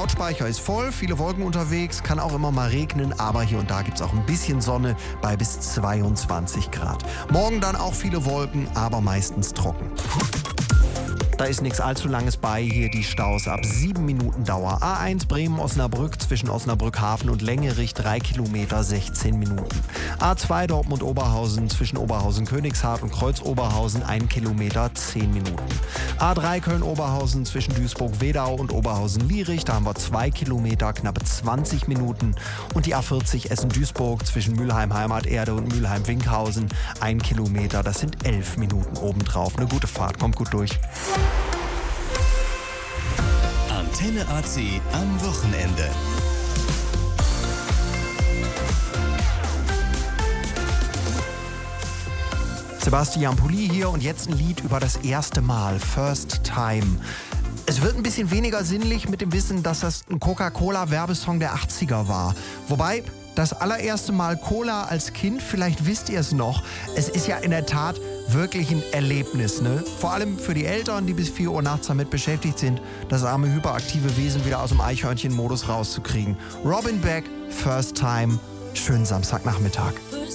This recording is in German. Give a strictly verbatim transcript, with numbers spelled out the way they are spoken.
Cloudspeicher ist voll, viele Wolken unterwegs, kann auch immer mal regnen, aber hier und da gibt es auch ein bisschen Sonne bei bis zweiundzwanzig Grad. Morgen dann auch viele Wolken, aber meistens trocken. Da ist nichts allzu Langes bei, hier die Staus ab sieben Minuten Dauer. A eins Bremen-Osnabrück zwischen Osnabrück-Hafen und Längerich drei Kilometer, sechzehn Minuten. A zwei Dortmund-Oberhausen zwischen Oberhausen-Königshardt und Kreuz-Oberhausen ein Kilometer, zehn Minuten. A drei Köln-Oberhausen zwischen Duisburg-Wedau und Oberhausen-Lierich, da haben wir zwei Kilometer, knappe zwanzig Minuten. Und die A vierzig Essen-Duisburg zwischen Mülheim-Heimaterde und Mülheim-Winkhausen ein Kilometer, das sind elf Minuten obendrauf. Eine gute Fahrt, kommt gut durch. Antenne A C am Wochenende. Sebastian Pulli hier und jetzt ein Lied über das erste Mal, First Time. Es wird ein bisschen weniger sinnlich mit dem Wissen, dass das ein Coca-Cola-Werbesong der achtziger war. Wobei, das allererste Mal Cola als Kind, vielleicht wisst ihr es noch, es ist ja in der Tat wirklich ein Erlebnis, ne? Vor allem für die Eltern, die bis vier Uhr nachts damit beschäftigt sind, das arme hyperaktive Wesen wieder aus dem Eichhörnchen-Modus rauszukriegen. Robin Beck, First Time, schönen Samstagnachmittag.